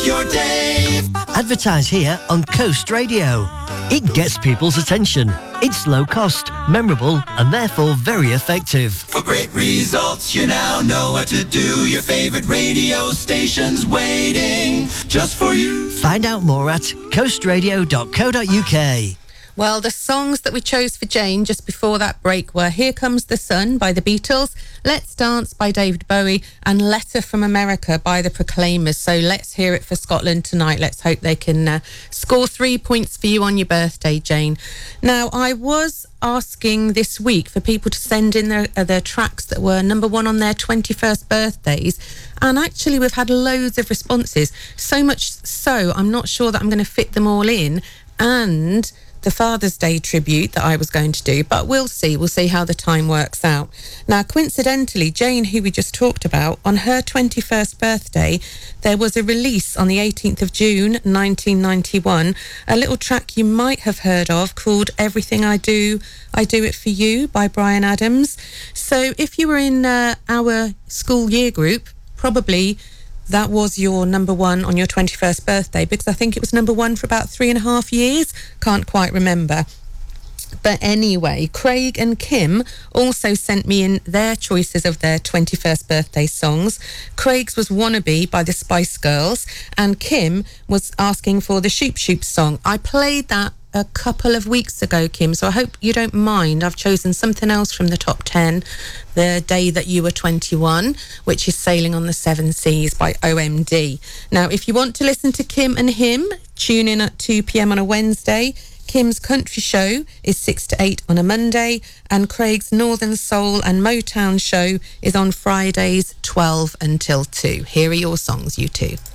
your day. Advertise here on Coast Radio. It gets people's attention. It's low cost, memorable, and therefore very effective. For great results, you now know what to do. Your favorite radio station's waiting just for you. Find out more at coastradio.co.uk. Well, the songs that we chose for Jane just before that break were Here Comes the Sun by the Beatles, Let's Dance by David Bowie, and Letter from America by the Proclaimers. So let's hear it for Scotland tonight. Let's hope they can score 3 points for you on your birthday, Jane. Now, I was asking this week for people to send in their tracks that were number one on their 21st birthdays, and actually we've had loads of responses, so much so I'm not sure that I'm going to fit them all in, and the Father's Day tribute that I was going to do, but we'll see how the time works out. Now, coincidentally, Jane, who we just talked about, on her 21st birthday, there was a release on the 18th of June 1991, a little track you might have heard of called Everything I Do It For You by Bryan Adams. So if you were in our school year group, probably that was your number one on your 21st birthday, because I think it was number one for about 3.5 years. Can't quite remember. But anyway, Craig and Kim also sent me in their choices of their 21st birthday songs. Craig's was Wannabe by the Spice Girls, and Kim was asking for the Shoop Shoop song. I played that a couple of weeks ago, Kim, so I hope you don't mind. I've chosen something else from the top 10, The Day That You Were 21, which is Sailing on the Seven Seas by OMD. Now, if you want to listen to Kim and him, tune in at 2 p.m. on a Wednesday. Kim's Country Show is 6 to 8 on a Monday, and Craig's Northern Soul and Motown Show is on Fridays 12 until 2. Here are your songs, you two.